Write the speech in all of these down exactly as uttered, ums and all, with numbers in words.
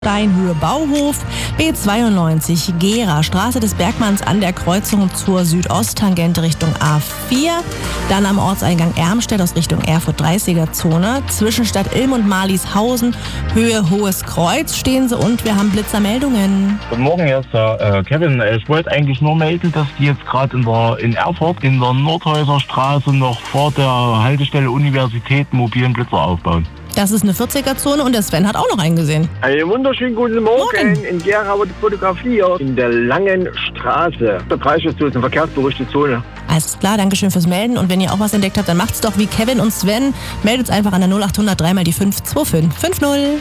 Steinhöhe Bauhof, B zweiundneunzig Gera, Straße des Bergmanns an der Kreuzung zur Südosttangente Richtung A vier. Dann am Ortseingang Ermstedt aus Richtung Erfurt-dreißiger-Zone. Zwischenstadt Ilm und Marlieshausen, Höhe Hohes Kreuz stehen sie und wir haben Blitzermeldungen. Guten Morgen, hier ist der äh, Kevin. Ich wollte eigentlich nur melden, dass die jetzt gerade in der in Erfurt in der Nordhäuser Straße noch vor der Haltestelle Universität mobilen Blitzer aufbauen. Das ist eine vierziger-Zone und der Sven hat auch noch einen gesehen. Einen wunderschönen guten Morgen. Morgen. In Gera wird fotografiert. In der Langen Straße. Der Dreischutzzone ist eine verkehrsberuhigte Zone. Alles klar, danke schön fürs Melden. Und wenn ihr auch was entdeckt habt, dann macht's doch wie Kevin und Sven. Meldet einfach an der null acht hundert drei mal die fünf zwei fünf fünf null.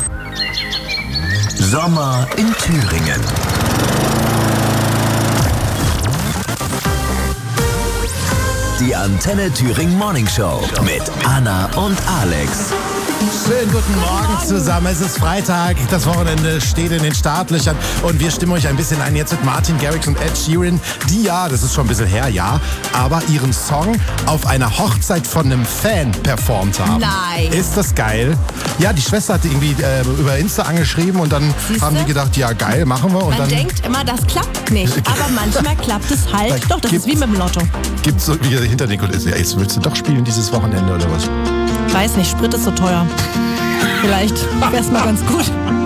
Sommer in Thüringen. Die Antenne Thüringen Morning Show mit Anna und Alex. Schönen guten Morgen zusammen. Es ist Freitag, das Wochenende steht in den Startlöchern und wir stimmen euch ein bisschen ein jetzt mit Martin Garrix und Ed Sheeran, die ja, das ist schon ein bisschen her, ja, aber ihren Song auf einer Hochzeit von einem Fan performt haben. Nein. Ist das geil? Ja, die Schwester hatte irgendwie äh, über Insta angeschrieben und dann Siehste? haben die gedacht, ja geil, machen wir. Und Man dann denkt immer, das klappt nicht, aber manchmal klappt es halt. Da Doch, das ist gibt's- wie mit dem Lotto. gibt's so wie hinter den Kulissen. Ja, jetzt willst du doch spielen dieses Wochenende oder was? Weiß nicht, Sprit ist so teuer. Vielleicht wär's mal ganz gut.